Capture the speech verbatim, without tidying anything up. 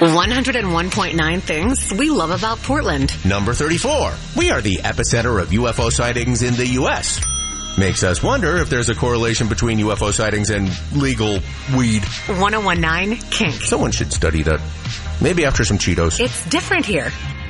one oh one point nine things we love about Portland. Number thirty-four. We are the epicenter of U F O sightings in the U S Makes us wonder if there's a correlation between U F O sightings and legal weed. one oh one point nine Kink. Someone should study that. Maybe after some Cheetos. It's different here.